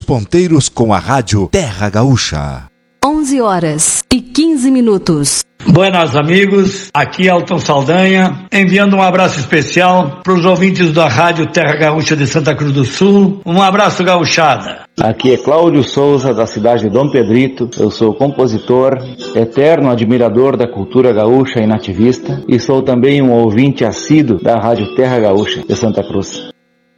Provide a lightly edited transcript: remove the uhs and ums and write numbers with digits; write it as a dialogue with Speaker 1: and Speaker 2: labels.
Speaker 1: ponteiros com a Rádio Terra Gaúcha.
Speaker 2: 11h15.
Speaker 3: Buenas amigos, aqui é Alton Saldanha, enviando um abraço especial para os ouvintes da Rádio Terra Gaúcha de Santa Cruz do Sul. Um abraço, gauchada.
Speaker 4: Aqui é Cláudio Souza, da cidade de Dom Pedrito. Eu sou compositor, eterno admirador da cultura gaúcha e nativista, e sou também um ouvinte assíduo da Rádio Terra Gaúcha de Santa Cruz.